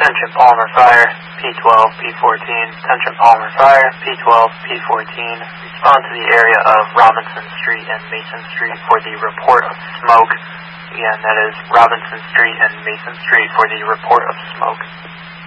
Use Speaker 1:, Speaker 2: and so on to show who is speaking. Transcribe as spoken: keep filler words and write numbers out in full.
Speaker 1: Attention Palmer Fire, P twelve, P fourteen. Attention Palmer Fire, P twelve, P fourteen. Respond to the area of Robinson Street and Mason Street for the report of smoke. Again, that is Robinson Street and Mason Street for the report of smoke.